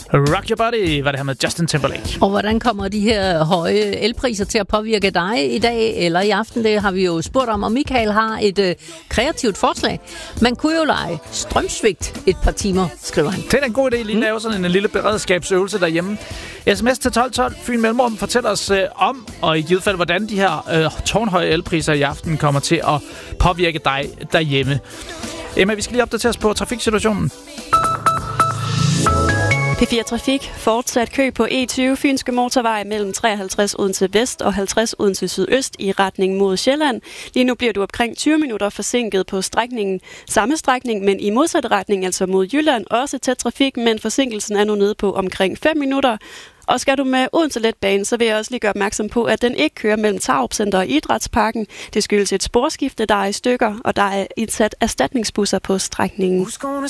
Rock Your Body var det her med Justin Timberlake. Og hvordan kommer de her høje elpriser til at påvirke dig i dag eller i aften? Det har vi jo spurgt om, og Michael har et kreativt forslag. Man kunne jo lege strømsvigt et par timer, skriver han. Det er en god idé, lige lave sådan en lille beredskabsøvelse derhjemme. SMS til 1212, Fyn Mellemrum, fortæl os om, og i givet fald, hvordan de her tårnhøje elpriser i aften kommer til at påvirke dig derhjemme. Emma, vi skal lige opdatere os på trafiksituationen. P4 Trafik. Fortsat kø på E20 Fynske Motorvej mellem 53 Odense Vest og 50 Odense Sydøst i retning mod Sjælland. Lige nu bliver du omkring 20 minutter forsinket på strækningen. Samme strækning, men i modsatte retning, altså mod Jylland. Også tæt trafik, men forsinkelsen er nu nede på omkring 5 minutter. Og skal du med Odense Letbane, så vil jeg også lige gøre opmærksom på, at den ikke kører mellem Tarup Center og Idrætsparken. Det skyldes et sporskifte, der er i stykker, og der er indsat erstatningsbusser på strækningen.